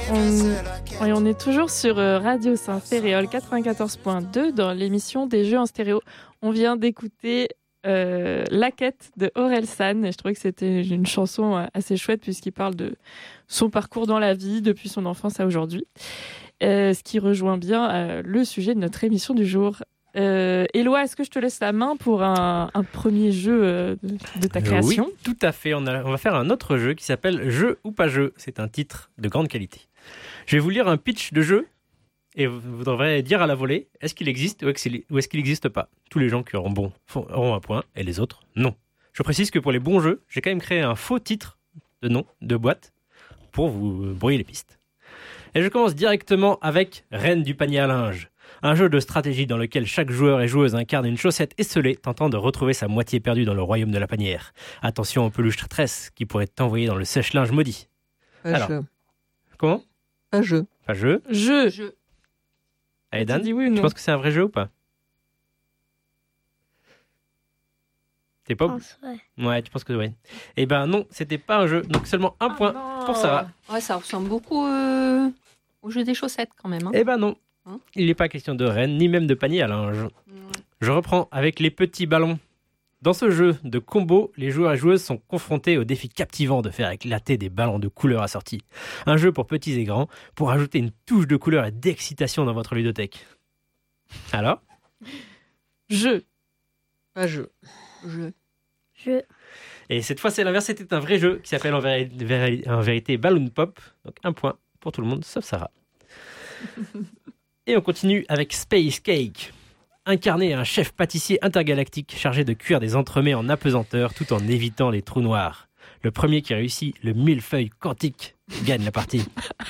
on est toujours sur Radio Saint-Ferréol 94.2 dans l'émission des jeux en stéréo. On vient d'écouter La Quête de Orelsan et je trouvais que c'était une chanson assez chouette puisqu'il parle de son parcours dans la vie depuis son enfance à aujourd'hui. Ce qui rejoint bien le sujet de notre émission du jour. Éloi, est-ce que je te laisse la main pour un premier jeu de ta création ? Oui, tout à fait. On va faire un autre jeu qui s'appelle Jeu ou pas jeu. C'est un titre de grande qualité. Je vais vous lire un pitch de jeu et vous devrez dire à la volée est-ce qu'il existe ou est-ce qu'il n'existe pas. Tous les gens qui auront bon auront un point et les autres, non. Je précise que pour les bons jeux, j'ai quand même créé un faux titre de nom de boîte pour vous brouiller les pistes. Et je commence directement avec Reine du panier à linge. Un jeu de stratégie dans lequel chaque joueur et joueuse incarne une chaussette esselée tentant de retrouver sa moitié perdue dans le royaume de la panière. Attention aux peluches tresse qui pourraient t'envoyer dans le sèche-linge maudit. Pas jeu. Comment ? Pas jeu. Pas jeu. Jeu. Allez Dan, dis oui ou non ? tu penses que c'est un vrai jeu ou pas ? T'es pas... Ouais, tu penses que oui. Eh ben non, c'était pas un jeu. Donc seulement un point pour Sarah. Ouais, ça ressemble beaucoup au jeu des chaussettes quand même. Hein. Eh ben non. Il n'est pas question de reine, ni même de panier à linge. Je reprends avec les petits ballons. Dans ce jeu de combo, les joueurs et joueuses sont confrontés au défi captivant de faire éclater des ballons de couleurs assortis. Un jeu pour petits et grands, pour ajouter une touche de couleur et d'excitation dans votre ludothèque. Alors ? Jeu. Pas jeu. Jeu. Et cette fois, c'est l'inverse, c'était un vrai jeu qui s'appelle en vérité Balloon Pop. Donc un point pour tout le monde, sauf Sarah. Et on continue avec Space Cake. Incarner un chef pâtissier intergalactique chargé de cuire des entremets en apesanteur tout en évitant les trous noirs. Le premier qui réussit le millefeuille quantique gagne la partie.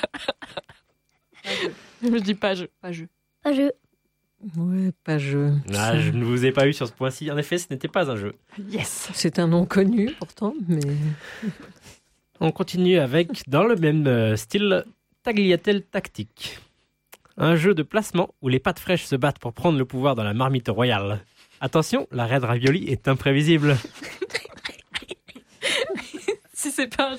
Je dis pas jeu. Pas jeu. Ouais, pas jeu. Ah, je ne vous ai pas eu sur ce point-ci. En effet, ce n'était pas un jeu. Yes. C'est un nom connu pourtant, mais... On continue avec, dans le même style, Tagliatelle Tactique. Un jeu de placement où les pâtes fraîches se battent pour prendre le pouvoir dans la marmite royale. Attention, la reine ravioli est imprévisible. Si c'est pas un